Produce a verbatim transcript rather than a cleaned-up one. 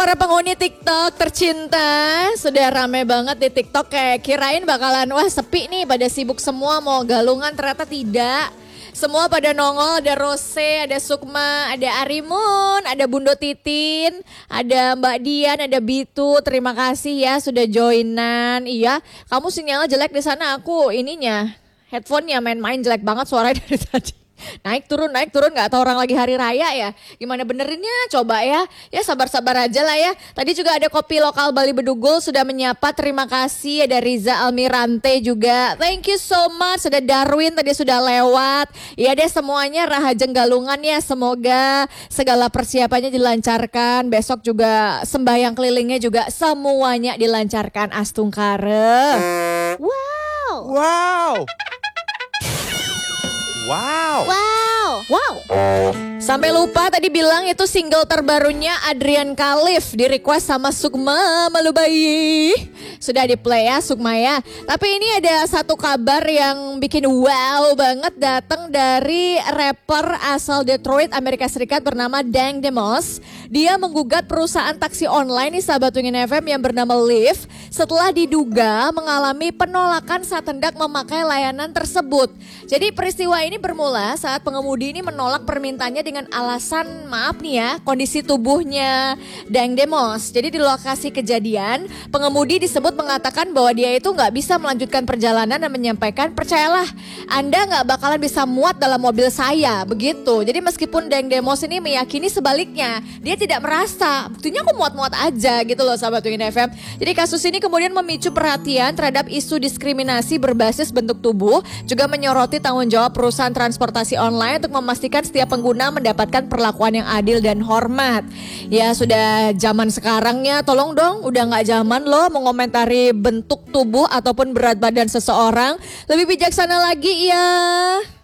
Para penghuni TikTok tercinta, sudah rame banget di TikTok, kayak kirain bakalan wah sepi nih, pada sibuk semua mau galungan, ternyata tidak. Semua pada nongol, ada Rose, ada Sukma, ada Arimun, ada Bundo Titin, ada Mbak Dian, ada Bitu. Terima kasih ya sudah joinan. Iya, kamu sinyalnya jelek di sana, aku ininya headphone-nya main-main jelek banget suaranya dari tadi. Naik turun naik turun, nggak tahu orang lagi hari raya ya. Gimana benerinnya coba ya. Ya sabar-sabar aja lah ya. Tadi juga ada Kopi Lokal Bali Bedugul sudah menyapa, terima kasih. Ada Riza Almirante juga. Thank you so much. Ada Darwin tadi sudah lewat. Ya deh semuanya Rahajeng Galungan ya. Semoga segala persiapannya dilancarkan. Besok juga sembahyang kelilingnya juga semuanya dilancarkan. Astungkare. Wow. Wow. Wow. Wow. Wow. Sampai lupa tadi bilang itu single terbarunya Adrian Khalif di request sama Sukma Malubayi. Sudah di play ya Sukma ya. Tapi ini ada satu kabar yang bikin wow banget, datang dari rapper asal Detroit, Amerika Serikat bernama Dang Demos. Dia menggugat perusahaan taksi online nih sahabat Wingin F M yang bernama Lyft setelah diduga mengalami penolakan saat hendak memakai layanan tersebut. Jadi peristiwa ini bermula saat pengemudi ini menolak permintaannya dengan alasan maaf nih ya, kondisi tubuhnya Dang Demos. Jadi di lokasi kejadian pengemudi disebut mengatakan bahwa dia itu nggak bisa melanjutkan perjalanan dan menyampaikan, percayalah Anda nggak bakalan bisa muat dalam mobil saya, begitu. Jadi meskipun Dang Demos ini meyakini sebaliknya, dia tidak merasa, buktinya aku muat-muat aja gitu loh sahabat Wingin F M. Jadi kasus ini kemudian memicu perhatian terhadap isu diskriminasi berbasis bentuk tubuh, juga menyoroti tanggung jawab perusahaan transportasi online untuk memastikan setiap pengguna mendapatkan perlakuan yang adil dan hormat. Ya sudah zaman sekarangnya, tolong dong, udah nggak zaman loh mengomentari bentuk tubuh ataupun berat badan seseorang. Lebih bijaksana lagi ya.